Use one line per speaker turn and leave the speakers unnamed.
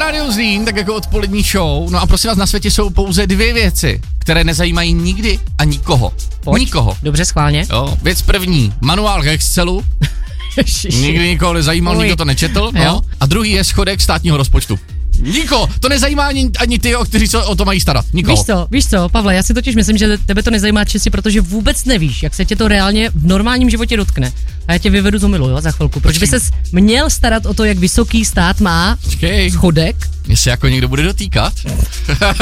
Rádio Zlín, tak jako odpolední show. No a prosím vás, na světě jsou pouze dvě věci, které nezajímají nikdy a nikoho.
Pojď.
Nikoho.
Dobře, schválně.
Jo, věc první, manuál k Excelu. Nikdy nikoho nezajímal, nikdo to nečetl. No. A druhý je schodek státního rozpočtu. Nikoho, to nezajímá ani ty, kteří se o to mají starat. Nikoho.
Víš co, Pavle, já si totiž myslím, že tebe to nezajímá čistě, protože vůbec nevíš, jak se tě to reálně v normálním životě dotkne. A já tě vyvedu z omylu, jo, za chvilku. Proč by ses měl starat o to, jak vysoký stát má schodek?
Jestli jako někdo bude dotýkat.